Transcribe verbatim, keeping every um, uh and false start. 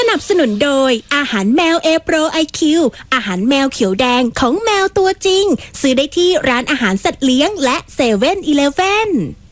นับสนุนโดยอาหารแมว A Pro ไอ คิว อาหารแมวเขียวแดงของแมวตัวจริงซื้อได้ที่ร้านอาหารสัตว์เลี้ยงและเซเว่นอีเลฟเว่น